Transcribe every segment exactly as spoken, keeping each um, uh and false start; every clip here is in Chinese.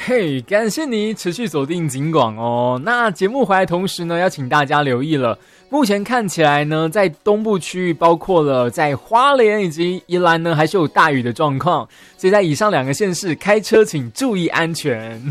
嘿，感谢你持续锁定警广哦。那节目回来同时呢，要请大家留意了。目前看起来呢，在东部区域，包括了在花莲以及宜兰呢，还是有大雨的状况。所以在以上两个县市开车请注意安全。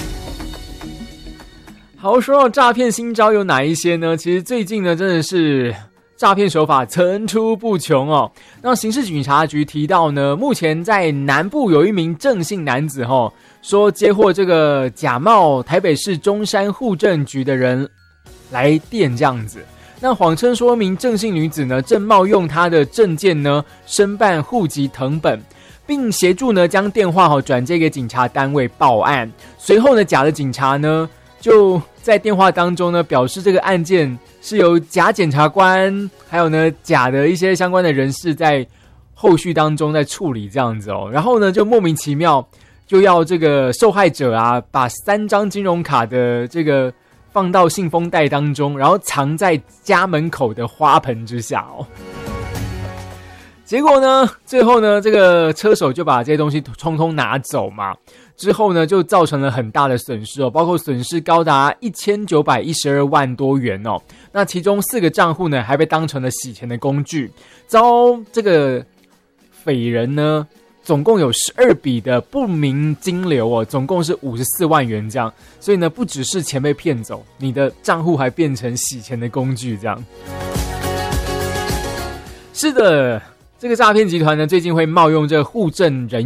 好，说到诈骗新招有哪一些呢？其实最近呢，真的是诈骗手法层出不穷哦。那刑事警察局提到呢，目前在南部有一名郑姓男子哦，说接获这个假冒台北市中山户政局的人来电这样子。那谎称说明郑姓女子呢，正冒用她的证件呢，申办户籍誊本，并协助呢将电话转接给警察单位报案。随后呢，假的警察呢就在电话当中呢表示这个案件是由假检察官还有呢假的一些相关的人士在后续当中在处理这样子哦。然后呢就莫名其妙就要这个受害者啊把三张金融卡的这个放到信封袋当中，然后藏在家门口的花盆之下哦。结果呢，最后呢，这个车手就把这些东西通通拿走嘛。之后呢，就造成了很大的损失哦，包括损失高达一千九百一十二万多元哦。那其中四个账户呢，还被当成了洗钱的工具，遭这个匪人呢。总共有十二笔的不明金流哦，总共是五十四万元这样，所以呢，不只是钱被骗走，你的账户还变成洗钱的工具这样。是的，这个诈骗集团呢，最近会冒用这个户政人